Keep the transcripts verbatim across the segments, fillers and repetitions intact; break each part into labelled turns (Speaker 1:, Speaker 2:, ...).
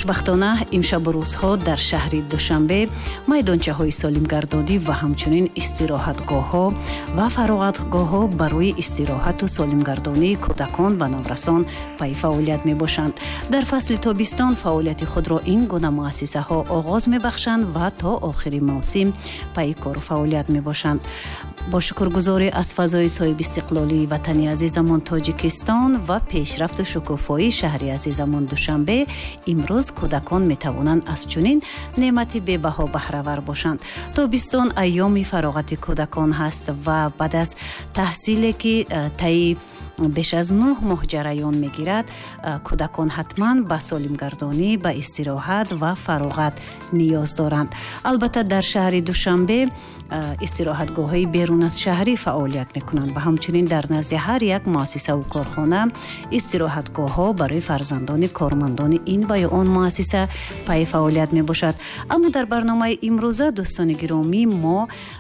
Speaker 1: хушбахтона имшабу рӯзҳо дар шаҳри Душанбе майдончаҳои солимгардонӣ ва ҳамчунин истироҳатгоҳҳо ва фароғатгоҳҳо барои истироҳату солимгардонии кӯдакон ва наврасон пай фаъолият мебошанд. Дар фасли тобистон фаъолияти худро ин гуна муассисаҳо оғоз мебахшанд ва то охири мавсим пайи кору фаъолият мебошанд. бо шукргузорӣ аз фазои соҳиби истиқлолии ватани азизамон Тоҷикистон ва пешрафту шукуфоии шаҳри азизамон Душанбе имрӯз кӯдакон метавонанд аз чунин неъмати бебаҳо баҳравар бошанд. Тобистон айёми фароғати кӯдакон ҳаст ва баъд аз таҳсиле ки таи беш аз нӯҳ моҳ ҷараён мегирад, кӯдакон ҳатман ба солимгардонӣ, ба истироҳат ва фароғат ниёз доранд. Албатта дар шаҳри Душанбе истироҳатгоҳҳои берун аз шаҳрӣ фаъолият мекунанд ва ҳамчунин дар назди ҳар як муассисаву корхона истироҳатгоҳҳо барои фарзандони кормандони ин ва ё он муассиса пайи фаъолият мебошад. Аммо дар барномаи имрӯза дӯстони гиромӣ мо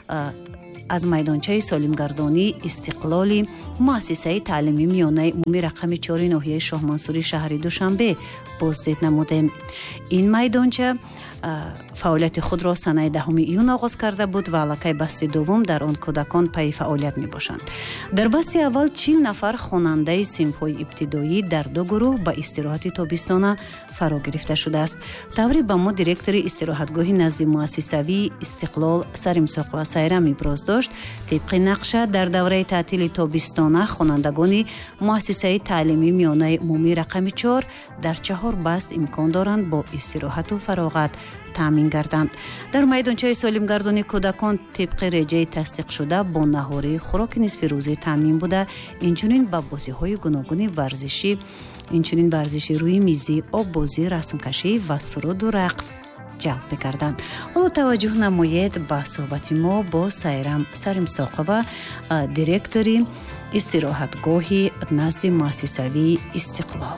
Speaker 1: аз майдончаи солимгардонии истиқлоли муассисаи таълимии миёнаи умумии рақами чори ноҳияи Шоҳмансури шаҳри Душанбе боздид намудем. Ин майдонча фаъолияти худро санаи даҳуми июн оғоз карда буд ва аллакай басти дуввум дар он кӯдакон пайи фаъолият мебошанд. Дар басти аввал чил нафар хонандаи синфҳои ибтидоӣ дар ду гурӯҳ ба истироҳати тобистона фаро гирифта шудааст. Таври ба мо директори истироҳатгоҳи назди муассисавии Истиқлол Саримсоқова Сайрам иброз дошт. тибқи нақша дар давраи таътили тобистона хонандагони муассисаи таълимии миёнаи умумии рақами чор дар чаҳор баст имкон доранд бо истироҳату фароғат таъмин гарданд. Дар майдончаи солимгардонии кӯдакон тибқи реҷаи тасдиқшуда бо наҳорӣ, хӯроки нисфирӯзӣ таъмин буда, инчунин ба бозиҳои гуногуни варзишӣ, инчунин варзиши рӯи мизӣ, оббозӣ, расмкашӣ ва суруду рақс ҷалб мекарданд. ҳоло таваҷҷӯҳ намоед ба суҳбати мо бо Сайрам Саримсоқова, директори истироҳатгоҳи назди муассисавии Истиқлол.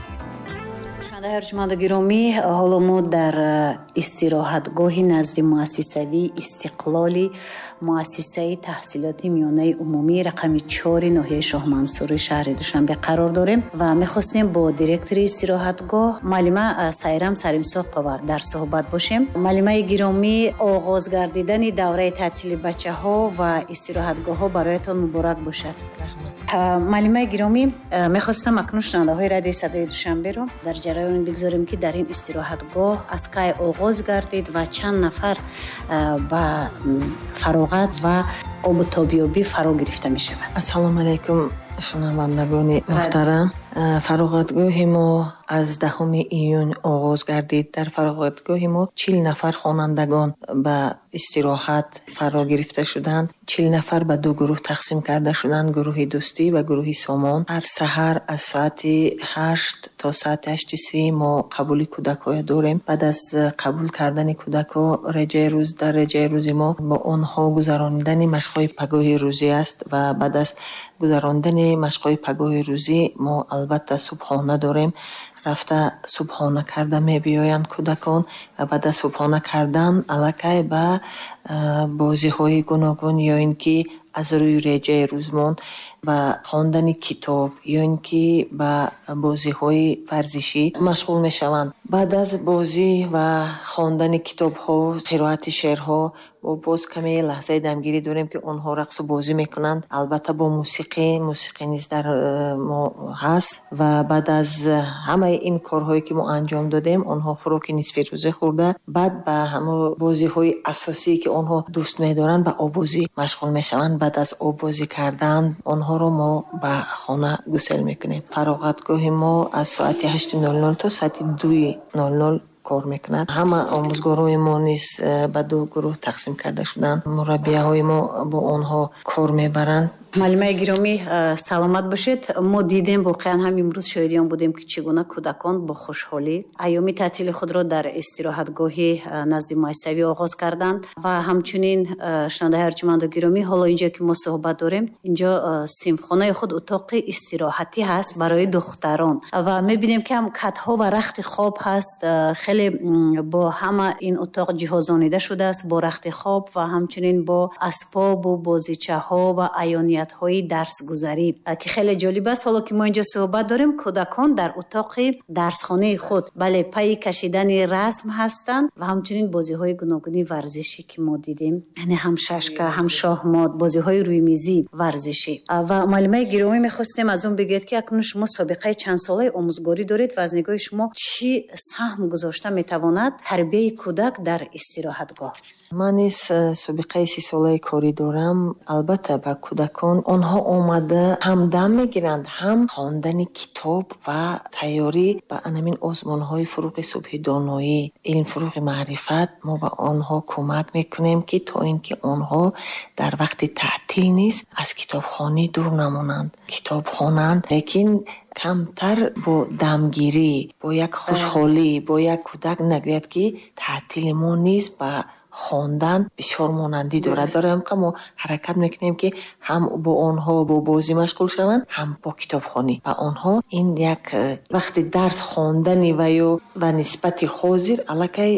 Speaker 1: ҳарҷуманду гиромӣ, ҳоло мо дар истироҳатгоҳи назди муассисавии Истиқлоли муассисаи таҳсилоти миёнаи умумии рақами чори ноҳияи Шоҳмансури шаҳри Душанбе қарор дорем ва мехостем бо директори истироҳатгоҳ маълима Сайрам Саримсоқова дар суҳбат бошем. маълимаи гиромӣ, оғоз гардидани давраи таътили бачаҳо ва истироҳатгоҳҳо бароятон муборак бошад. маълимаи гиромӣ, мехостам акнун шунавандаҳои радиои садои Душанберо дар ҷараён бигзорем ки дар ин истироҳатгоҳ аз кай оғоз гардид ва чанд нафар ба фароғат ва обу тобиёбӣ фаро гирифта мешавад.
Speaker 2: ассалому алайкум шунавандагони муҳтарам. фароғатгоҳи мо аз даҳуми июн оғоз гардид. дар фароғатгоҳи мо чил нафар хонандагон ба истироҳат фаро гирифта шуданд. чил нафар ба ду гурӯҳ тақсим карда шуданд, гурӯҳи дӯстӣ ва гурӯҳи сомон. ҳар саҳар аз соати ҳашт то соати ҳашти си мо қабули кӯдакҳоро дорем. баъд аз қабул кардани кӯдакҳо реҷаи рӯз дар реҷаи рӯзи мо бо онҳо гузарондани машқҳои пагоҳи рӯзӣ аст ва баъд аз гузарондани машқҳои пагоҳи рӯзӣ мо албатта субҳона дорем. рафта субҳона карда мебиёянд кӯдакон ва баъд аз субҳона кардан аллакай ба бозиҳои гуногун ё ин ки аз рӯи реҷаи рӯзмон ба хондани китоб ё ин ки ба бозиҳои варзишӣ машғул мешаванд. баъд аз бозӣ ва хондани китобҳо, қироати шеърҳо, бо боз каме лаҳзаи дамгирӣ дорем ки онҳо рақсу бозӣ мекунанд. албатта бо мусиқӣ мусиқӣ низ дар мо ҳаст ва баъд аз ҳамаи ин корҳое ки мо анҷом додем, онҳо хӯроки нисфирӯзӣ хӯрда, баъд ба ҳамо бозиҳои асосие ки онҳо дӯст медоранд ба оббозӣ машғул мешаванд. баъд аз оббозӣ кардан онҳоро мо ба хона гусел мекунем. фароғатгоҳи мо аз соати ҳашти нол нол то соати дуи нол нол кор мекунад. ҳама омӯзгорои мо низ ба ду гурӯҳ тақсим карда шуданд. мураббияҳои мо бо онҳо кор мебаранд.
Speaker 1: маълимаи гиромӣ, саломат бошед. мо дидем воқеан ҳам имрӯз шоҳидиён будем ки чӣ гуна кӯдакон бо хушҳолӣ айёми таътили худро дар истироҳатгоҳи назди муассисавӣ оғоз карданд ва ҳамчунин шунавандаҳои арҷуманду гиромӣ, ҳоло инҷо ки мо суҳбат дорем, инҷо синфхонаи худ утоқи истироҳатӣ ҳаст барои духтарон ва мебинем ки ҳам катҳо ва рахти хоб ҳаст. хеле бо ҳама ин утоқ ҷиҳозонида шудааст бо рахти хоб ва ҳамчунин бо асбобу бозичаҳо ва аёни имкониятҳои дарсгузарӣ ки хеле ҷолиб аст. ҳоло ки мо инҷо суҳбат дорем, кӯдакон дар утоқи дарсхонаи худ бале пайи кашидани расм ҳастанд ва ҳамчунин бозиҳои гуногуни варзишӣ ки мо дидем, яъне ҳам шашка, ҳам шоҳмот, бозиҳои рӯймизӣ варзишӣ. Ва муаллимаи гиромӣ мехостем аз он бигӯед ки акнун шумо собиқаи чандсолаи омӯзгорӣ доред ва аз нигоҳи шумо чӣ саҳм гузошта метавонад тарбияи кӯдак дар истироҳатгоҳ?
Speaker 2: ман низ собиқаи си солаи корӣ дорам. Албатта ба кӯдакон онҳо омада ҳам дам мегиранд, ҳам хондани китоб ва тайёрӣ ба анамин озмунҳои фуруғи субҳи доноӣ, илм фуруғи маърифат. мо ба онҳо кӯмак мекунем ки то ин ки онҳо дар вақти таътил низ аз китобхонӣ дур намонанд. Китоб хонанд, лекин камтар бо дамгирӣ, бо як хушҳолӣ, бо як кӯдак нагӯяд ки таътили мо низ ба хондан бисёр монандӣ дорад. Барои ҳамқа мо ҳаракат мекунем ки ҳам бо онҳо бо бозӣ машғул шаванд, ҳам бо китобхонӣ. Ба онҳо ин як вақти дарс хондани ва ё ба нисбати ҳозир аллакай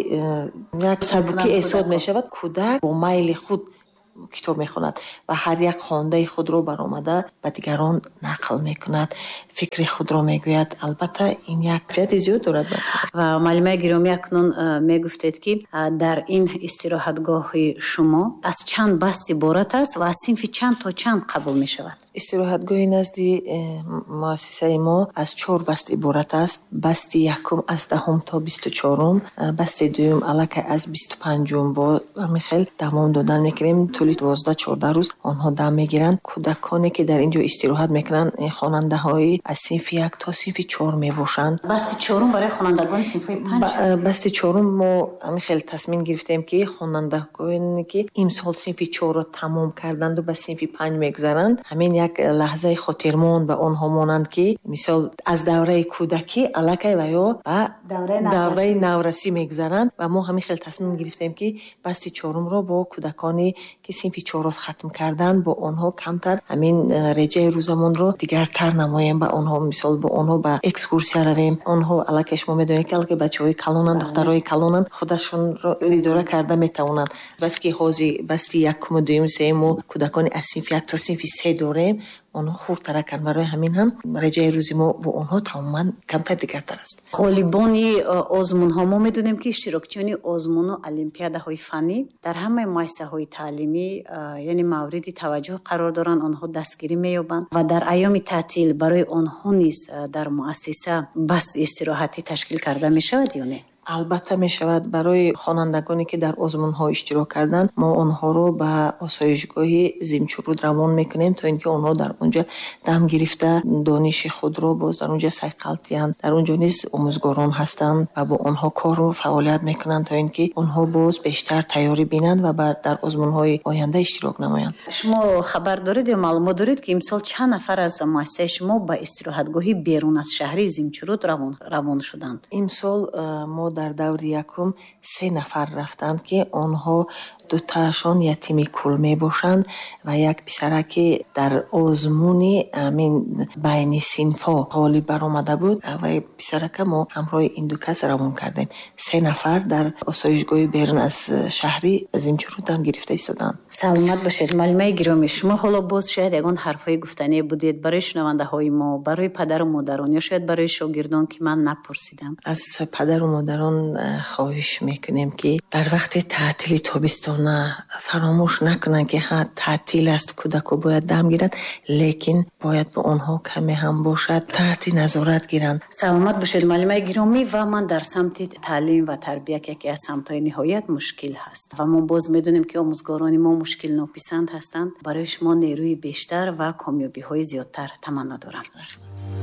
Speaker 2: як сабукӣ эҳсос мешавад. Кӯдак бо майли худ китоб мехонад ва ҳар як хондаи худро баромада ба дигарон нақл мекунад, фикри худро мегӯяд. Албатта ин як фаъолияти зиёд дорад.
Speaker 1: ва маълимаи гиромӣ, акнун мегуфтед ки дар ин истироҳатгоҳи шумо аз чанд баст иборат аст ва аз синфи чанд то чанд қабул мешавад?
Speaker 2: истироҳатгоҳи назди муассисаи мо аз чор баст иборат аст. Басти якум аз даҳум то бисту чорум, басти дуюм аллакай аз бисту панҷум. бо ҳамин хел дамом додан мекунем. тӯли дувоздаҳ чордаҳ рӯз онҳо дам мегиранд. кӯдаконе ки дар инҷо истироҳат мекунанд, хонандаҳои аз синфи як то синфи чор мебошанд.
Speaker 1: Басти чорум барои хонандагони синфҳои панҷ?
Speaker 2: Басти чорум мо ҳамин хел тасмим гирифтем ки хонандагоне ки имсол синфи чорро тамом карданду ба синфи панҷ мегузаранд, ҳамин як лаҳзаи хотирмон ба онҳо монанд ки мисол аз давраи кӯдакӣ аллакай ва ё ба давраи наврасӣ мегузаранд. ва мо ҳамин хел тасмим гирифтем ки басти чорумро бо кӯдакони ки синфи чорро хатм карданд, бо онҳо камтар ҳамин реҷаи рӯзамонро дигартар намоем. ба онҳо мисол бо онҳо ба экскурсия равем. онҳо аллакай шумо медонед ки аллакай бачаҳои калонанд, духтарҳои калонанд, худашонро идора карда метавонанд. бас ки ҳозир басти якуму дуюм сеюму кӯдакони аз синфи як то синфи се дорем, онҳо хурдтараканд. барои ҳамин ҳам реҷаи рӯзи мо бо онҳо тамоман камтар дигартар аст.
Speaker 1: ғолибони озмунҳо, мо медонем ки иштирокчиёни озмуну олимпиадаҳои фанӣ дар ҳамаи муассисаҳои таълимӣ яъне мавриди таваҷҷӯҳ қарор доранд, онҳо дастгирӣ меёбанд ва дар айёми таътил барои онҳо низ дар муассиса басти истироҳатӣ ташкил карда мешавад ё не?
Speaker 2: албатта мешавад. барои хонандагоне ки дар озмунҳо иштирок карданд, мо онҳоро ба осоишгоҳи Зимчуруд равон мекунем, то ин ки онҳо дар онҷа дам гирифта дониши худро боз дар онҷа сайқалтиянд. дар онҷо низ омӯзгорон ҳастанд ва бо онҳо кору фаъолият мекунанд, то ин ки онҳо боз бештар тайёрӣ бинанд ва ба дар озмунҳои оянда иштирок намоянд.
Speaker 1: шумо хабар доред ё маълумот доред ки имсол чанд нафар аз муассисаи шумо ба истироҳатгоҳи берун аз шаҳри Зимчуруд равон равон шуданд?
Speaker 2: имсол мо дар даври якум се нафар рафтанд ки онҳо дутаашон ятими кул мебошанд ва як писараки дар озмуни амин байни синфҳо ғолиб баромада буд ва писарака мо ҳамроҳи ин ду кас равон кардем. се нафар дар осоишгоҳи берун аз шаҳри Зимчуруд ҳам гирифта истоданд.
Speaker 1: саломат бошед. маълимаи гиромӣ, шумо ҳоло боз шояд ягон ҳарфҳои гуфтанӣ будед барои шунавандаҳои мо, барои падару модарон ё шояд барои шогирдон ки ман напурсидам?
Speaker 2: аз падару модарон хоҳиш мекунем ки дар вақти таътили тобистона фаромӯш накунанд ки ҳа таътил аст, кӯдако бояд дам гиранд, лекин бояд бо онҳо каме ҳам бошад, таҳти назорат гиранд.
Speaker 1: саломат бошед маълимаи гиромӣ. ва ман дар самти таълим ва тарбия ки яке аз самтҳои ниҳоят мушкил ҳаст ва мо боз медонем ки омӯзгорони мо мушкилнописанд ҳастанд. барои шумо нерӯи бештар ва комёбиҳои зиёдтар таманно дорам.